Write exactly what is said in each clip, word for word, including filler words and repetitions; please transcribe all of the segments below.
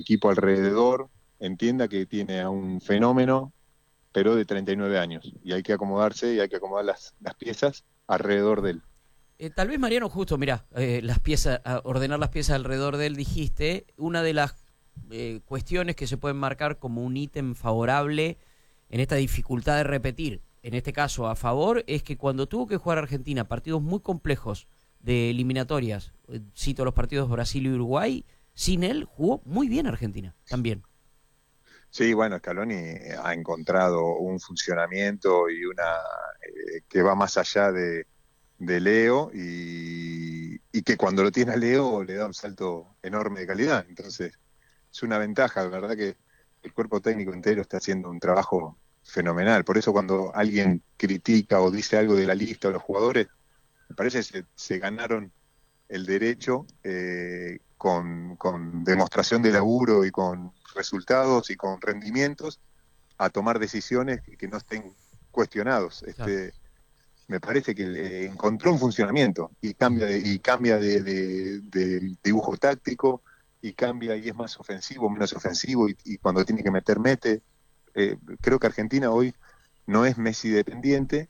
equipo alrededor entienda que tiene a un fenómeno, pero de treinta y nueve años, y hay que acomodarse y hay que acomodar las, las piezas alrededor de él. Eh, tal vez, Mariano, justo, mirá, eh, las piezas, ordenar las piezas alrededor de él, dijiste, una de las eh, cuestiones que se pueden marcar como un ítem favorable en esta dificultad de repetir, en este caso a favor, es que cuando tuvo que jugar Argentina partidos muy complejos de eliminatorias, eh, cito los partidos Brasil y Uruguay, sin él jugó muy bien Argentina, también. Sí, bueno, Scaloni ha encontrado un funcionamiento y una eh, que va más allá de, de Leo y, y que cuando lo tiene a Leo le da un salto enorme de calidad. Entonces, es una ventaja, la verdad que el cuerpo técnico entero está haciendo un trabajo fenomenal. Por eso cuando alguien critica o dice algo de la lista o los jugadores, me parece que se, se ganaron el derecho eh, con, con demostración de laburo y con resultados y con rendimientos a tomar decisiones que, que no estén cuestionados. Este, me parece que eh, encontró un funcionamiento y cambia de, y cambia de, de, de dibujo táctico y cambia y es más ofensivo, menos ofensivo y, y cuando tiene que meter, mete. Eh, creo que Argentina hoy no es Messi dependiente,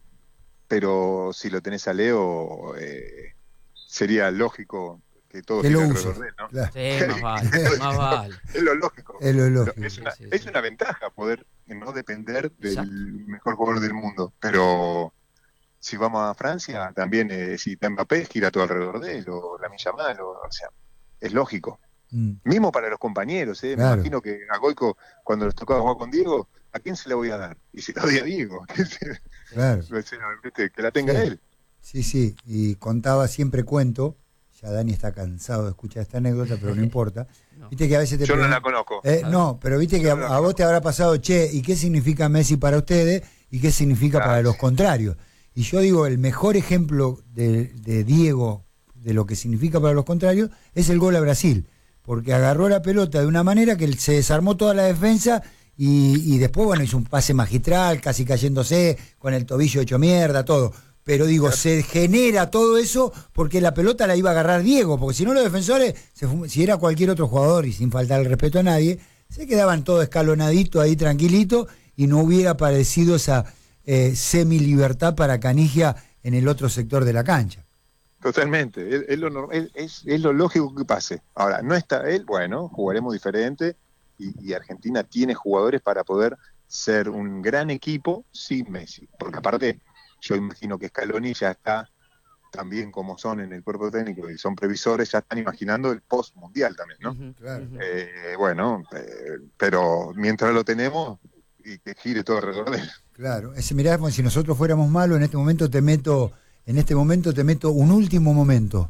pero si lo tenés a Leo eh, sería lógico que todo que gire lo alrededor use, de él, ¿no? claro. Sí, más vale, más vale. Es lo lógico. Es lo lógico. Es una, Sí, sí, es sí. una ventaja poder no depender del Exacto. mejor jugador del mundo, pero si vamos a Francia, también eh, si está Mbappé, gira todo alrededor de él, o Lamine Yamal, o, o sea, es lógico. Mm, Mismo para los compañeros, ¿eh? Claro. Me imagino que a Goico, cuando les tocaba jugar con Diego, ¿a quién se la voy a dar? Y se la doy a Diego. claro. Que la tenga Sí. él. Sí, sí, y contaba, siempre cuento, ya Dani está cansado de escuchar esta anécdota, pero no importa. No. Viste que a veces te Yo no pregun- la conozco. Eh, no, pero viste que a, Yo no la a vos te habrá pasado, che, ¿y qué significa Messi para ustedes? ¿Y qué significa Claro. para los contrarios? Y yo digo, el mejor ejemplo de, de Diego, de lo que significa para los contrarios, es el gol a Brasil. Porque agarró la pelota de una manera que se desarmó toda la defensa y, y después, bueno, hizo un pase magistral, casi cayéndose, con el tobillo hecho mierda, todo. Pero digo, Claro. se genera todo eso porque la pelota la iba a agarrar Diego, porque si no los defensores, se fum- si era cualquier otro jugador y sin faltar el respeto a nadie, se quedaban todo escalonadito ahí tranquilito y no hubiera aparecido esa eh, semi-libertad para Canigia en el otro sector de la cancha. Totalmente, es, es, lo, norm- es, es, es lo lógico que pase. Ahora, no está él, bueno, jugaremos diferente y, y Argentina tiene jugadores para poder ser un gran equipo sin Messi, porque aparte yo imagino que Scaloni ya está también como son en el cuerpo técnico y son previsores, ya están imaginando el post-mundial también, ¿no? Ujú, Claro. ujú. Eh, bueno, eh, pero mientras lo tenemos y que gire todo alrededor de él. Claro, ese, mirá, como si nosotros fuéramos malos, en este momento te meto, en este momento te meto un último momento.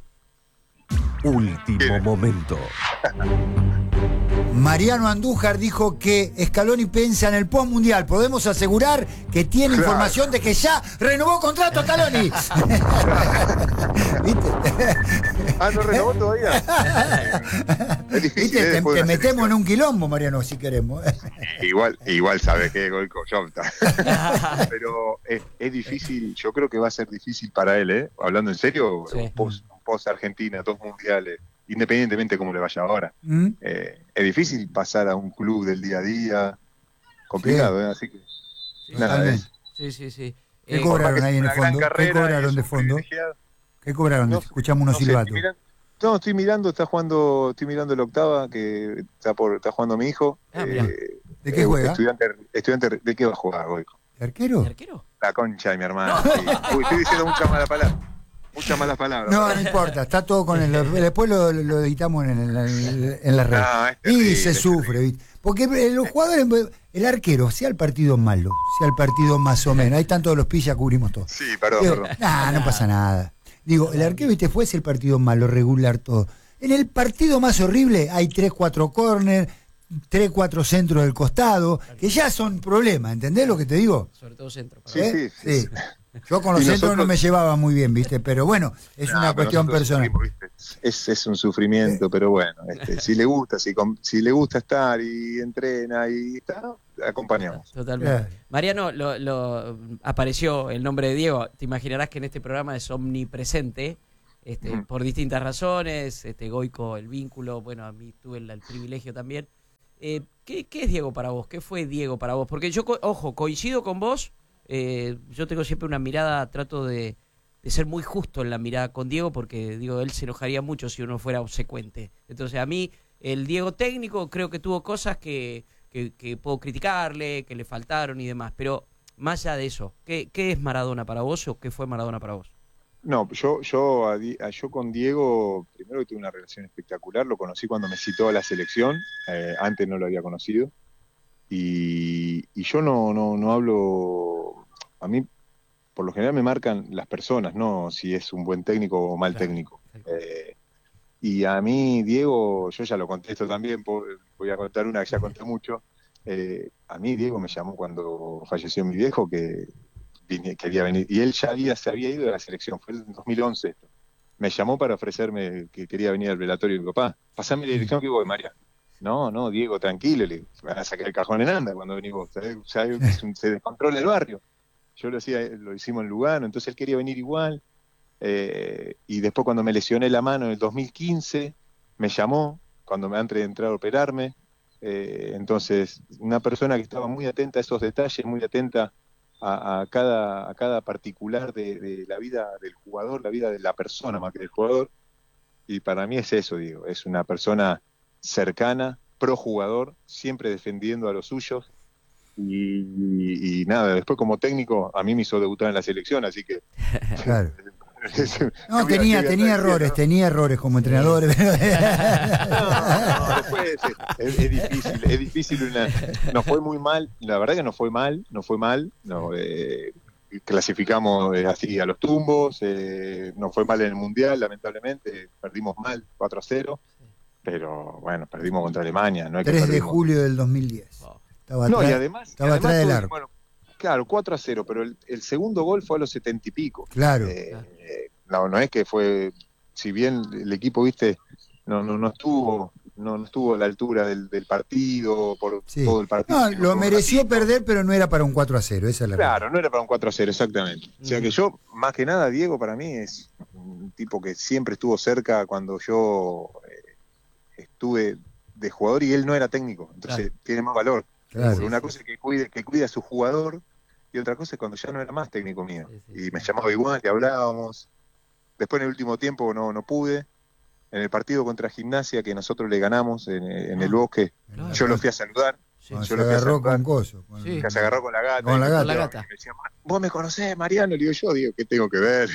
Último momento. Mariano Andújar dijo que Scaloni piensa en el post-mundial. Podemos asegurar que tiene Claro. información de que ya renovó contrato Scaloni. ¿Viste? Ah, ¿no renovó todavía? Es difícil, ¿Viste? ¿eh? Te, Después de te una metemos selección. en un quilombo, Mariano, si queremos. Igual, igual sabe que Goico Yolta. Pero es, es difícil, yo creo que va a ser difícil para él, ¿eh? Hablando en serio, Sí. un post, un post Argentina, dos mundiales, independientemente de cómo le vaya ahora. ¿Mm? Eh, es difícil pasar a un club del día a día, complicado, ¿eh? Así que nada, Totalmente. es, Sí, sí, sí. ¿Qué Eh, cobraron capaz que ahí en tiene el una gran fondo? ¿Qué carrera y cobraron es de un fondo? privilegiado. ¿Qué cobraron? No, Escuchamos unos no sé, silbatos. estoy mirando- no, estoy mirando, está jugando, estoy mirando la octava que está por, está jugando mi hijo. Ah, mirá. eh, ¿De qué eh, juega? Estudiante, estudiante, ¿de qué va a jugar, Goico? ¿El arquero? ¿El arquero? La concha de mi hermano. Sí. Uy, estoy diciendo muchas malas palabras. Muchas malas palabras. No, no importa, está todo con el. Después lo, lo editamos en, el- en la red. No, es Y terrible, se es sufre, ¿viste? Porque eh, los jugadores, el arquero, sea el partido malo, sea el partido más o menos. Ahí están todos los pillas, cubrimos todo. Sí, perdón, Digo, perdón. nah, no pasa nada. Digo, el arquero, viste, fue ese el partido malo, regular todo. En el partido más horrible hay tres, cuatro corners, tres, cuatro centros del costado, que ya son problemas, ¿entendés lo que te digo? Sobre todo centro. para Sí, mí. ¿Eh? sí, sí. Yo con los Y centros nosotros- no me llevaba muy bien, ¿viste? Pero bueno, es No, una pero cuestión nosotros personal. sufrimos, ¿viste? Es, es un sufrimiento, pero bueno, este, si le gusta, si, com- si le gusta estar y entrena y está, acompañamos. Totalmente. Claro. Mariano, lo, lo, apareció el nombre de Diego. Te imaginarás que en este programa es omnipresente, este, Ujú. por distintas razones. Este, Goico, el vínculo, bueno, a mí tuve el, el privilegio también Eh, ¿qué, ¿Qué es Diego para vos? ¿Qué fue Diego para vos? Porque yo, co- ojo, coincido con vos, eh, yo tengo siempre una mirada, trato de, de ser muy justo en la mirada con Diego, porque digo, él se enojaría mucho si uno fuera obsecuente. Entonces a mí, el Diego técnico, creo que tuvo cosas que, que, que puedo criticarle, que le faltaron y demás, pero más allá de eso, ¿qué, ¿qué es Maradona para vos o qué fue Maradona para vos? No, yo, yo, a Di- a- yo con Diego, primero que tuve una relación espectacular, lo conocí cuando me citó a la selección, eh, antes no lo había conocido, y, y yo no, no, no hablo, a mí por lo general me marcan las personas, no si es un buen técnico o mal Claro, técnico. perfecto. Eh, y a mí, Diego, yo ya lo contesto también, po- voy a contar una que ya conté mucho. Eh, a mí, Diego me llamó cuando falleció mi viejo, que vine- quería venir, y él ya había, se había ido de la selección, fue en dos mil once esto. Me llamó para ofrecerme que quería venir al velatorio de mi papá. Pasame la dirección que voy, María. No, no, Diego, tranquilo, le digo, van a sacar el cajón en anda cuando venís vos, ¿sabés? ¿Sabés? Es un- se descontrola el barrio. Yo lo hacía, lo hicimos en Lugano, entonces él quería venir igual. Eh, y después cuando me lesioné la mano en el dos mil quince, me llamó cuando me antes de entrar a operarme. Eh, entonces, una persona que estaba muy atenta a esos detalles, muy atenta a, a cada, a cada particular de, de la vida del jugador, la vida de la persona más que del jugador. Y para mí es eso, digo, es una persona cercana, pro jugador, siempre defendiendo a los suyos. Y, y- y nada, después como técnico a mí me hizo debutar en la selección, así que Claro. ¿qué No, voy a- qué tenía, voy a tenía decir, errores, no? tenía errores como entrenador. pero- No, no, después es, es- es difícil, es difícil una, no fue muy mal, la verdad que no fue mal, no fue mal, no, eh, clasificamos eh, así a los tumbos, eh, no fue mal en el Mundial, lamentablemente, perdimos mal, cuatro a cero, pero bueno, perdimos contra Alemania, no es que tres de perdimos. julio del dos mil diez. Wow. Estaba No, y atrás, además, y estaba además atrás del todo- arco. bueno, claro, cuatro a cero, pero el, el segundo gol fue a los setenta y pico. Claro. Eh, eh, no, no es que fue, si bien el equipo, viste, no, no, no estuvo, no, no estuvo a la altura del, del partido, por Sí. todo el partido. No, sino lo por un mereció ratito. perder, pero no era para un cuatro a cero, esa es la Claro, no era para un cuatro a cero, exactamente. O sea que Ujú. yo, más que nada, Diego para mí es un tipo que siempre estuvo cerca cuando yo eh, estuve de jugador y él no era técnico, entonces Claro. tiene más valor. Claro. Porque Sí, una sí, cosa es que cuide, que cuide a su jugador y otra cosa es cuando ya no era más técnico mío. Sí, sí, Y me sí. llamaba igual, que hablábamos. Después en el último tiempo no, no pude. En el partido contra Gimnasia que nosotros le ganamos en, en el Ah, Bosque, claro. yo lo fui a saludar. Sí. Cuando yo se lo fui a agarró saludar. con coso. Con, Sí. Que se agarró con la gata. Con y la me- gata. Con la gata. y me decía, ¿vos me conocés, Mariano? Le digo yo, digo, ¿qué tengo que ver?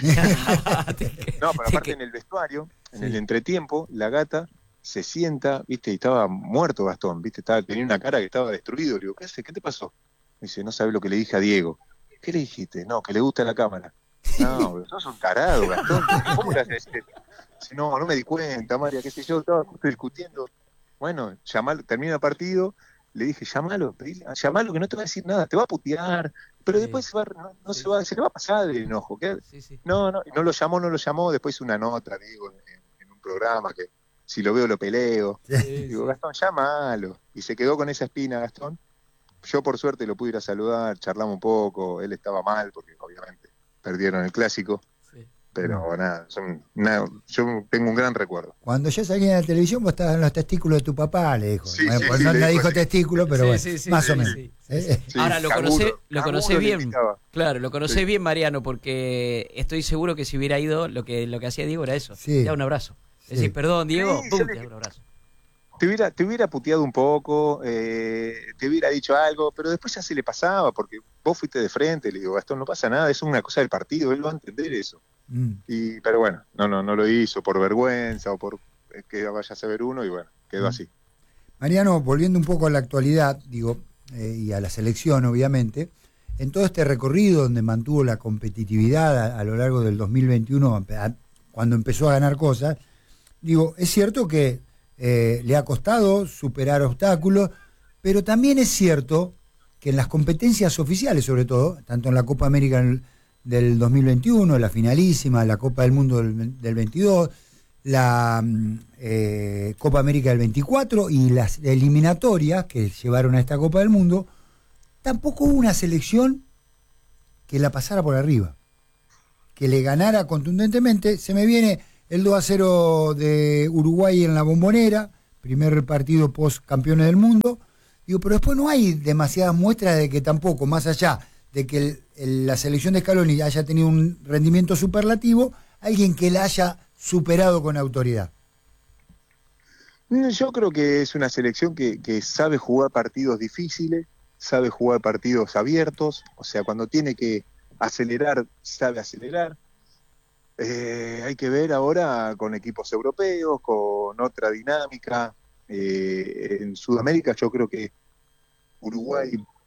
No, pero aparte en el vestuario, en Sí. el entretiempo, la gata se sienta, viste, y estaba muerto Gastón, viste, estaba, tenía una cara que estaba destruido. Le digo, ¿qué hace? ¿Qué te pasó? Me dice, no sabes lo que le dije a Diego. ¿Qué le dijiste? No, que le gusta la cámara. No, pero sos un tarado, Gastón. ¿Cómo le haces esto? Dice, no, no me di cuenta, María, qué sé yo, estaba justo discutiendo. Bueno, llamalo, termina el partido, le dije, llámalo, pedile, llámalo que no te va a decir nada, te va a putear, pero Sí. después se va, no, no Sí, se va, sí. se le va a pasar el enojo. ¿Qué? Sí, sí. No, no, y no lo llamó, no lo llamó, después hizo una nota, digo, en, en un programa que si lo veo lo peleo. Sí, Digo, sí. Gastón, llámalo. Y se quedó con esa espina, Gastón. Yo por suerte lo pude ir a saludar, charlamos un poco, él estaba mal porque obviamente perdieron el clásico, Sí. pero nada, son, nada, yo tengo un gran recuerdo. Cuando yo salía en la televisión, vos estabas en los testículos de tu papá, le dijo. Sí, Bueno, sí, pues sí, no le le dijo dijo así. testículo, pero Sí, bueno, sí, sí, más sí, o menos. sí, sí, Eh, sí. eh, Sí, Ahora lo canguro, conocé, lo canguro conocé le bien. invitaba. Claro, lo conocé Sí. bien, Mariano, porque estoy seguro que si hubiera ido, lo que lo que hacía Diego era eso. Sí. Te da un abrazo. Sí. Decís, perdón, Diego, Sí, pum, yo te le- da un abrazo. Te hubiera, te hubiera puteado un poco, eh, te hubiera dicho algo, pero después ya se le pasaba, porque vos fuiste de frente, le digo, Gastón, no pasa nada, es una cosa del partido, él va a entender eso. mm. Y, pero bueno, no, no, no lo hizo por vergüenza o por eh, que vaya a saber uno, y bueno, quedó Mm. así. Mariano, volviendo un poco a la actualidad, digo, eh, y a la selección, obviamente, en todo este recorrido donde mantuvo la competitividad a, a lo largo del dos mil veintiuno, a- cuando empezó a ganar cosas, digo, es cierto que eh, le ha costado superar obstáculos, pero también es cierto que en las competencias oficiales, sobre todo, tanto en la Copa América del, del dos mil veintiuno, la finalísima, la Copa del Mundo del, del veintidós, la mm, eh, Copa América del veinticuatro y las eliminatorias que llevaron a esta Copa del Mundo, tampoco hubo una selección que la pasara por arriba, que le ganara contundentemente. Se me viene el dos a cero de Uruguay en la Bombonera, primer partido post campeones del mundo. Digo, pero después no hay demasiadas muestras de que tampoco, más allá de que el, el, la selección de Scaloni haya tenido un rendimiento superlativo, alguien que la haya superado con autoridad. Yo creo que es una selección que, que sabe jugar partidos difíciles, sabe jugar partidos abiertos, o sea, cuando tiene que acelerar, sabe acelerar. Eh, hay que ver ahora con equipos europeos, con otra dinámica. Eh, en Sudamérica yo creo que Uruguay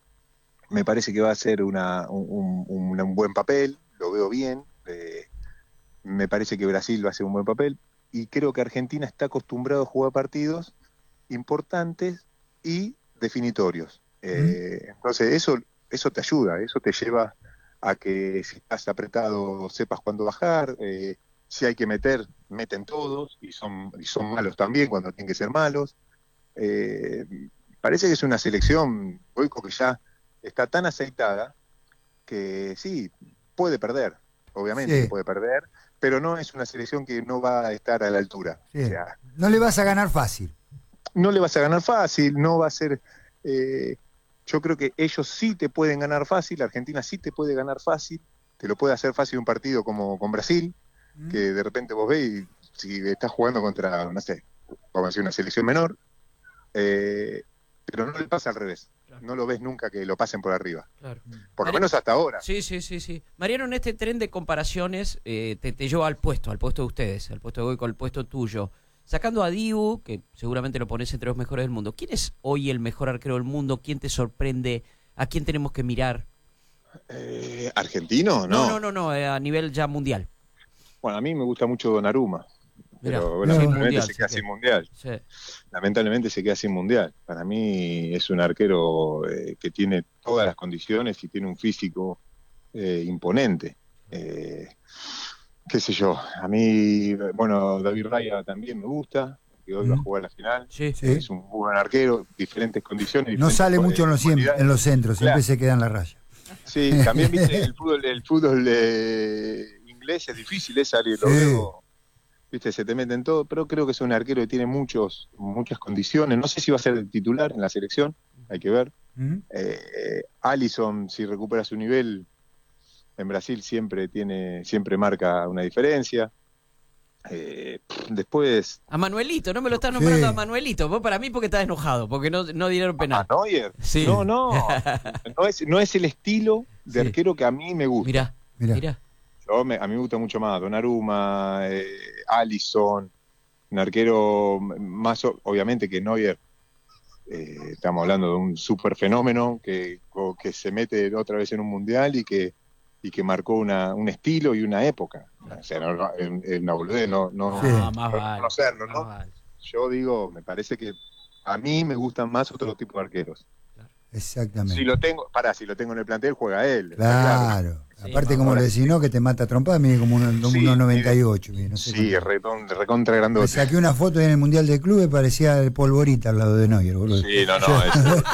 me parece que va a ser una, un, un, un buen papel, lo veo bien. Eh, me parece que Brasil va a hacer un buen papel. Y creo que Argentina está acostumbrado a jugar partidos importantes y definitorios. Eh, mm. Entonces eso, eso te ayuda, eso te lleva a que si estás apretado sepas cuándo bajar, eh, si hay que meter, meten todos, y son, y son malos también cuando tienen que ser malos. Eh, parece que es una selección, Goico, que ya está tan aceitada que sí, puede perder, obviamente sí. puede perder, pero no es una selección que no va a estar a la altura. Sí. O sea, no le vas a ganar fácil. No le vas a ganar fácil, no va a ser... Eh, yo creo que ellos sí te pueden ganar fácil, Argentina sí te puede ganar fácil, te lo puede hacer fácil un partido como con Brasil, mm. que de repente vos ves y si estás jugando contra, no sé, vamos a decir una selección menor, eh, pero no le pasa al revés. Claro. No lo ves nunca que lo pasen por arriba. Claro. Por Mariano, lo menos hasta ahora. Sí, sí, sí, sí. Mariano, en este tren de comparaciones eh, te, te lleva al puesto, al puesto de ustedes, al puesto de Goico, al puesto tuyo. Sacando a Dibu, que seguramente lo pones entre los mejores del mundo, ¿quién es hoy el mejor arquero del mundo? ¿Quién te sorprende? ¿A quién tenemos que mirar? Eh, ¿Argentino? No, no, no, no, no eh, a nivel ya mundial. Bueno, a mí me gusta mucho Donnarumma. Mirá, pero bueno, no, lamentablemente mundial, se queda sí, sin mundial. Sí. Lamentablemente se queda sin mundial. Para mí es un arquero eh, que tiene todas las condiciones y tiene un físico eh, imponente. Eh, qué sé yo, a mí, bueno, David Raya también me gusta, que hoy mm. va a jugar la final. Sí, sí. Es un buen arquero, diferentes condiciones. No diferentes sale mucho en los, en los centros, claro. siempre se queda en la raya. Sí, también viste, el fútbol, el fútbol eh, inglés es difícil, es salir, lo sí. veo, viste, se te meten todo, pero creo que es un arquero que tiene muchos, muchas condiciones. No sé si va a ser el titular en la selección, hay que ver. Mm. Eh, Alisson, si recupera su nivel, en Brasil siempre tiene, siempre marca una diferencia. Eh, después... A Manuelito, no me lo estás nombrando sí. a Manuelito. Vos para mí porque estás enojado, porque no, no dieron penal. ¿A Neuer? Sí. No, no. No es, no es el estilo de sí. arquero que a mí me gusta. Mirá, mirá. mirá. Yo me, a mí me gusta mucho más Donnarumma, eh, Alisson, un arquero más, obviamente que Neuer. Eh, estamos hablando de un super fenómeno que, que se mete otra vez en un mundial y que y que marcó una, un estilo y una época. O sea, no, no, en, en una boludez, no, no, sí. no, más no vale, conocerlo, ¿no? vale. Yo digo, me parece que a mí me gustan más otro tipo de arqueros. Exactamente. Si lo tengo, pará, si lo tengo en el plantel, juega él. Claro. Sí, aparte, como le decís, ¿no? Que te mata trompada, mide como uno sí, noventa y ocho. Mide, no sé sí, recontra, recontra grandote. Me saqué una foto en el Mundial de Clubes, parecía el Polvorita al lado de Neuer, boludo. Sí, no, no.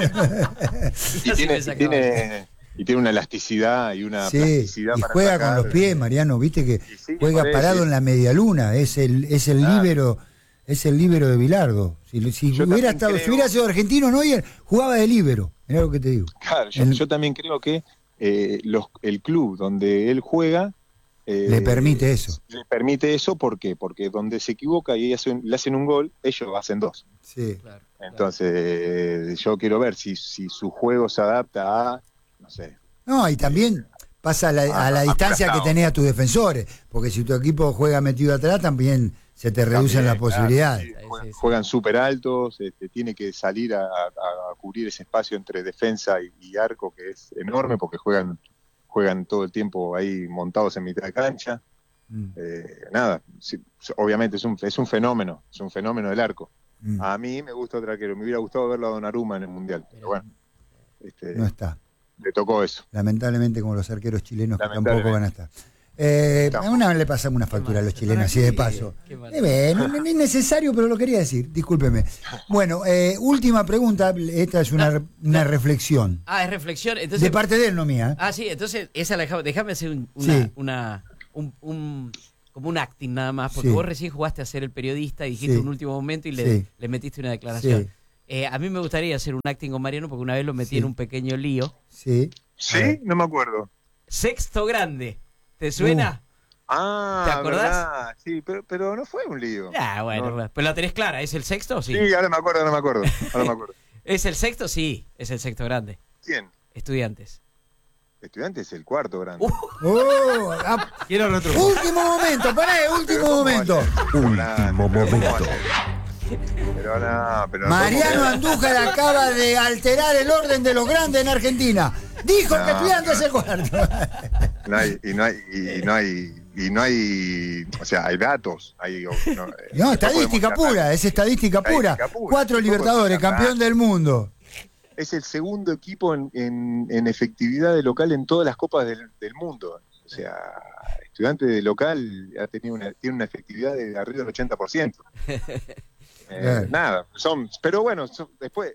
Es... y tiene... Y tiene... Y tiene una elasticidad y una sí, plasticidad y para juega sacar. con los pies, Mariano, viste que sí, juega parado en la media luna, es el es el claro. líbero, es el líbero de Bilardo. Si, si hubiera estado, creo... si hubiera sido argentino, Neuer jugaba de líbero, mirá lo que te digo. Claro, yo, el... yo también creo que eh, los, el club donde él juega eh, le permite eso. Le permite eso, ¿por qué? Porque donde se equivoca y hacen, le hacen un gol, ellos hacen dos. Sí. Claro, Entonces, eh, yo quiero ver si, si su juego se adapta a, no sé. No, y también pasa a la, a la distancia que tenés tus defensores, porque si tu equipo juega metido atrás, también se te reducen las posibilidades. Claro, sí, juegan, juegan súper altos, este, tiene que salir a, a, a cubrir ese espacio entre defensa y, y arco, que es enorme, porque juegan juegan todo el tiempo ahí montados en mitad de cancha. Mm. Eh, nada, sí, obviamente es un, es un fenómeno, es un fenómeno del arco. Mm. A mí me gusta otro arquero, me hubiera gustado verlo a Donnarumma en el Mundial, pero bueno. Este, no está. Le tocó eso. Lamentablemente, como los arqueros chilenos que tampoco van a estar. Eh, a una vez le pasamos una factura a los chilenos, así de paso. Eh, no, no es necesario, pero lo quería decir, discúlpeme. Bueno, eh, última pregunta, esta es una, una reflexión. Ah, es reflexión. Entonces, de parte de él, no mía. ¿eh? Ah, sí, entonces, esa la dejamos, déjame hacer un, una, sí. una, un, un, como un acting nada más, porque Sí. vos recién jugaste a ser el periodista y dijiste Sí. un último momento y le, Sí. le metiste una declaración. Sí. Eh, a mí me gustaría hacer un acting con Mariano porque una vez lo metí Sí. en un pequeño lío. Sí. A ver. ¿Sí? No me acuerdo. Sexto grande, ¿te suena? Ah, ¿Te acordás? ¿verdad? Sí, pero, pero no fue un lío. Ah, bueno, No. pero la tenés clara, ¿es el sexto o sí? Sí, ahora me acuerdo, ahora me acuerdo. Ahora me acuerdo. ¿Es el sexto? Sí, es el sexto grande. ¿Quién? Estudiantes. Estudiante es el cuarto grande. Uh, Oh, ah, Quiero retro. último momento, pará, último momento. Último momento. Pero no, pero Mariano ¿cómo? Andújar acaba de alterar el orden de los grandes en Argentina. Dijo No, que Estudiantes es el cuarto. No hay, y no hay, y no hay, y no hay, o sea, hay datos, hay, no, eh, No, estadística podemos pura, charlar. es estadística pura. Estadística pura. Cuatro Tampoco Libertadores, podemos campeón del mundo. Es el segundo equipo en, en, en efectividad de local en todas las copas del, del mundo. O sea, Estudiante de local ha tenido una, tiene una efectividad de arriba del ochenta por ciento. Eh, Claro. Nada, son, pero bueno, son- después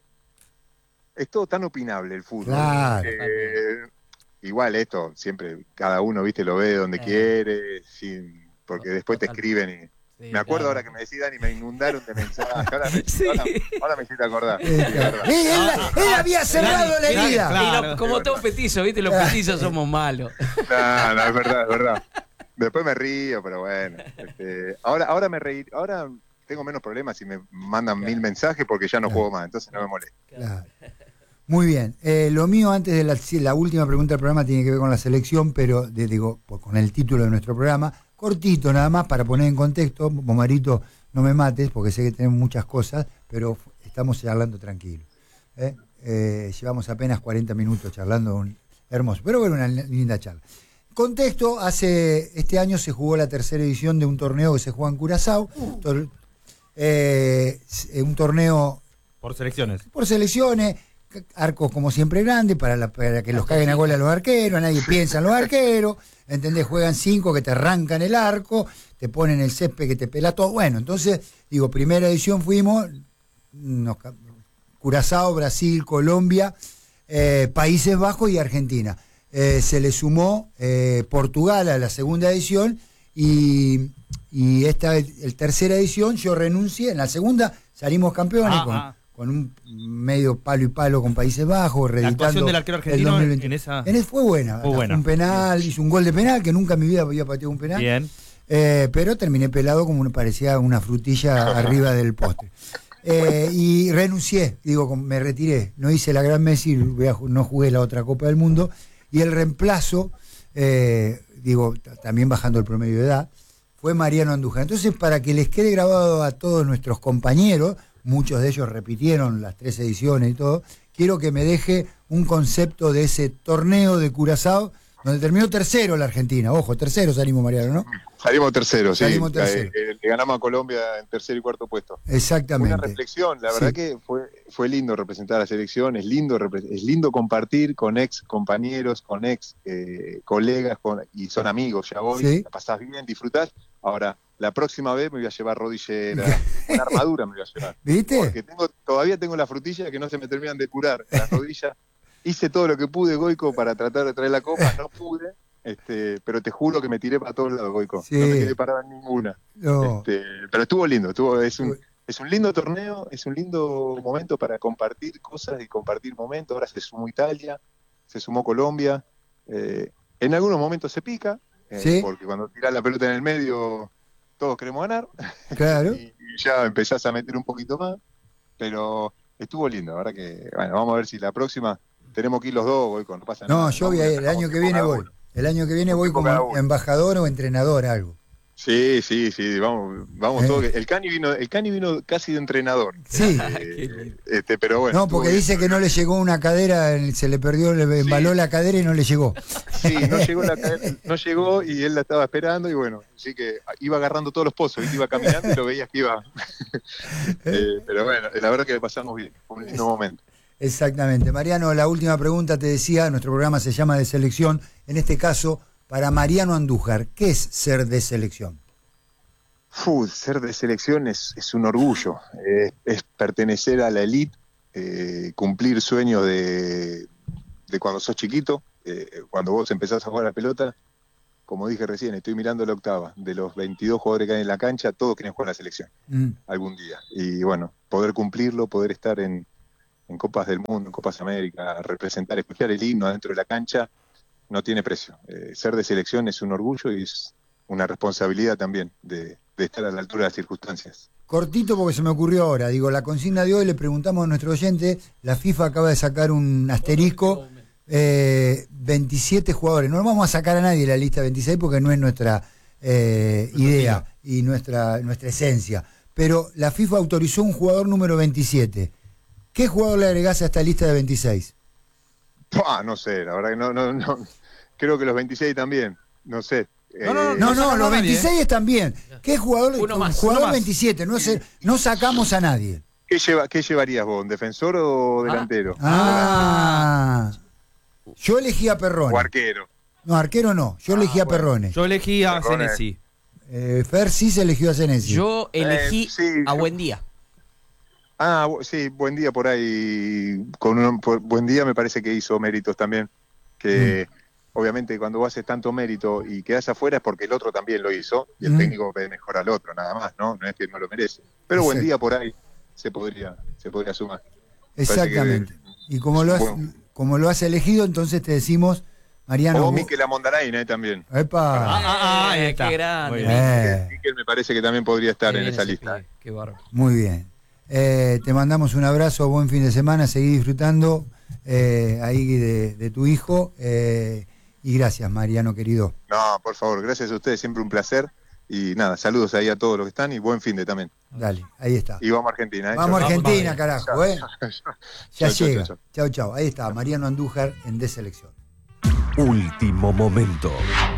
es todo tan opinable el fútbol. Claro. Eh, igual esto, siempre cada uno, viste, lo ve donde Eh. quiere, sin, porque después te Total. escriben y... sí, Me acuerdo claro. ahora que me decían y me inundaron de mensajes. Ahora me, Sí. ahora, ahora me hiciste acordar. Sí, Eh, es verdad. él, él había cerrado la Claro, herida. claro. Y no, como todo petizo, ¿viste? Los petizos somos malos. No, no, es verdad, es verdad. Después me río, pero bueno. Este, ahora, ahora me reí, ahora tengo menos problemas si me mandan mil mensajes porque ya no Claro. juego más, entonces no me molesta. Claro. Muy bien. Eh, lo mío antes de la, la última pregunta del programa tiene que ver con la selección, pero de- digo, pues, con el título de nuestro programa. Cortito nada más para poner en contexto. Momarito, no me mates porque sé que tenemos muchas cosas, pero estamos charlando tranquilo. ¿eh? Eh, llevamos apenas cuarenta minutos charlando, un, hermoso, pero bueno, una linda charla. Contexto, hace este año se jugó la tercera edición de un torneo que se juega en Curazao. Tor- eh, un torneo Por selecciones. por selecciones, arcos como siempre grandes para, la- para que los caguen a gol a los arqueros, nadie piensa en los arqueros, ¿entendés? Juegan cinco que te arrancan el arco, te ponen el césped que te pela todo. Bueno, entonces, digo, primera edición fuimos, nos ca- Curazao, Brasil, Colombia, eh, Países Bajos y Argentina. Eh, se le sumó eh, Portugal a la segunda edición y, y esta el, tercera edición yo renuncié. En la segunda salimos campeones Ah, con, ah. con un medio palo y palo con Países Bajos, La reeditando actuación del arquero el argentino dos mil en, veinte. en esa. En ese fue buena, Fue buena. un penal, hizo un gol de penal que nunca en mi vida había pateado un penal. Bien. Eh, pero terminé pelado como una- parecía una frutilla arriba del postre. Eh, y renuncié, digo, com- me retiré, no hice la gran Messi, voy a ju- no jugué la otra Copa del Mundo, y el reemplazo, eh, digo, t- también bajando el promedio de edad, fue Mariano Andújar. Entonces, para que les quede grabado a todos nuestros compañeros, muchos de ellos repitieron las tres ediciones y todo, quiero que me deje un concepto de ese torneo de Curazao, donde terminó tercero la Argentina. Ojo, tercero salimos, Mariano, ¿no? Salimos tercero, sí. Salimos tercero. Eh, eh, le ganamos a Colombia en tercer y cuarto puesto. Exactamente. Una reflexión, la Sí. verdad que fue fue lindo representar a la selección, es lindo repre- es lindo compartir con ex compañeros, con ex eh, colegas, con, y son amigos ya hoy, Sí. la pasás bien, disfrutás. Ahora, la próxima vez me voy a llevar rodillera, una armadura me voy a llevar. ¿Viste? Porque tengo, todavía tengo la frutilla que no se me terminan de curar, las rodillas. Hice todo lo que pude, Goico, para tratar de traer la copa, no pude, este, pero te juro que me tiré para todos lados, Goico. Sí. No me quedé parado en ninguna. No. Este, pero estuvo lindo, estuvo, es un, es un lindo torneo, es un lindo momento para compartir cosas y compartir momentos. Ahora se sumó Italia, se sumó Colombia. Eh, en algunos momentos se pica, eh, Sí. porque cuando tirás la pelota en el medio, todos queremos ganar. Claro. y, y ya empezás a meter un poquito más. Pero estuvo lindo, la verdad que, bueno, vamos a ver si la próxima tenemos que ir los dos, Goico, no pasa nada. No, yo voy a ir, el año que viene voy. El año que viene voy Tiempo cada como uno. embajador o entrenador, algo. Sí, sí, sí, vamos, vamos Eh. todos. El Cani vino, el Cani vino casi de entrenador. Sí. Eh, este, pero bueno. No, porque estuvo dice que no le llegó una cadera, se le perdió, le embaló la cadera y no le llegó. bien. Sí, no llegó, la, cadena- no llegó y él la estaba esperando y bueno, así que iba agarrando todos los pozos, ¿viste? Iba caminando y lo veías que iba. Eh, pero bueno, la verdad que le pasamos bien, fue un lindo momento. Exactamente. Mariano, la última pregunta te decía, nuestro programa se llama De Selección, en este caso, para Mariano Andújar, ¿qué es ser de selección? Fu, ser de selección es, es un orgullo, eh, es pertenecer a la elite, eh, cumplir sueños de, de cuando sos chiquito, eh, cuando vos empezás a jugar a la pelota, como dije recién, estoy mirando la octava, de los veintidós jugadores que hay en la cancha, todos quieren jugar en la selección Mm. algún día. Y bueno, poder cumplirlo, poder estar en, en Copas del Mundo, en Copas América, representar, escuchar el himno adentro de la cancha, no tiene precio. Eh, ser de selección es un orgullo y es una responsabilidad también de, de estar a la altura de las circunstancias. Cortito porque se me ocurrió ahora. Digo, la consigna de hoy le preguntamos a nuestro oyente, la FIFA acaba de sacar un asterisco, eh, veintisiete jugadores. No vamos a sacar a nadie de la lista veintiséis porque no es nuestra eh, idea y nuestra, nuestra esencia. Pero la FIFA autorizó un jugador número veintisiete. ¿Qué jugador le agregás a esta lista de veintiséis? Ah, no sé, la verdad que no, no, no. Creo que los veintiséis también, no sé. No, no, Eh, No, no, sacamos los a nadie, veintiséis están bien. ¿Qué jugador? Uno un más, jugador uno más. veintisiete, no, se, no sacamos a nadie. ¿qué, lleva, ¿Qué llevarías vos, un defensor o delantero? Ah, yo elegí a O Perrone. arquero. No, arquero no, yo elegí a bueno. Perrone. Yo elegí a Perdone. Senesi. Eh, Fer sí se eligió a Senesi. Yo elegí Eh, sí, a yo- Buendía. Ah, bu- sí, buen día por ahí. Con un, por- buen día me parece que hizo méritos también. Que obviamente cuando vos haces tanto mérito y quedás afuera es porque el otro también lo hizo y el Mm. técnico ve mejor al otro, nada más, ¿no? No es que no lo merece. Pero buen Exacto. día por ahí se podría, se podría sumar. Exactamente. Y como lo, has, Bueno. como lo has elegido, entonces te decimos, Mariano. O vos- Miquel Amondarain, ¿eh? También. Epa. Ah, ah, ahí Eh, está. Qué grande. Muy bien. Eh, Miquel me parece que también podría estar Qué en bien esa ese lista. pibe, Qué bárbaro. muy bien. Eh, te mandamos un abrazo, buen fin de semana, seguí disfrutando eh, ahí de, de tu hijo. eh, y gracias, Mariano, querido. No, por favor, gracias a ustedes, siempre un placer. Y nada, saludos ahí a todos los que están y buen fin de también. Dale, ahí está. Y vamos a Argentina, ¿eh? Vamos a Chau, chau. Argentina, carajo, ¿eh? Ya Chau, chau, llega. chau, chau. Chau, chau. Ahí está, Mariano Andújar en Deselección. Último momento.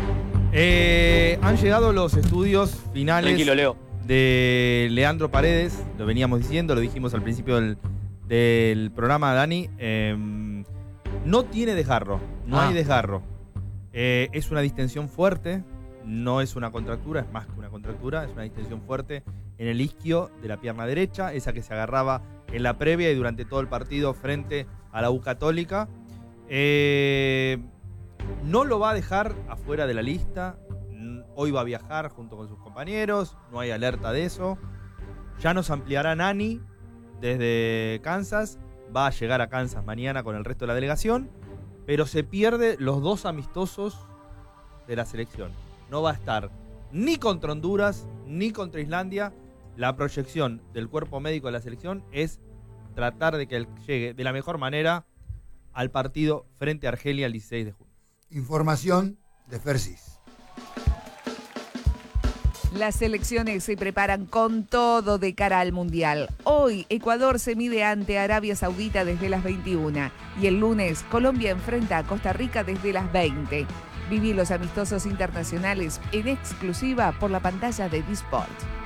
Eh, han llegado los estudios finales Tranquilo, Leo. de Leandro Paredes, lo veníamos diciendo, lo dijimos al principio del, del programa, Dani. Eh, no tiene desgarro, no Ah. hay desgarro. Eh, es una distensión fuerte, no es una contractura, es más que una contractura, es una distensión fuerte en el isquio de la pierna derecha, esa que se agarraba en la previa y durante todo el partido frente a la U Católica. Eh, no lo va a dejar afuera de la lista. Mm, Hoy va a viajar junto con sus compañeros. No hay alerta de eso. Ya nos ampliará Nani desde Kansas. Va a llegar a Kansas mañana con el resto de la delegación. Pero se pierde los dos amistosos de la selección. No va a estar ni contra Honduras ni contra Islandia. La proyección del cuerpo médico de la selección es tratar de que él llegue de la mejor manera al partido frente a Argelia el dieciséis de junio. Información de Fersis. Las selecciones se preparan con todo de cara al Mundial. Hoy Ecuador se mide ante Arabia Saudita desde las veintiuna y el lunes Colombia enfrenta a Costa Rica desde las veinte. Viví los amistosos internacionales en exclusiva por la pantalla de D-Sport.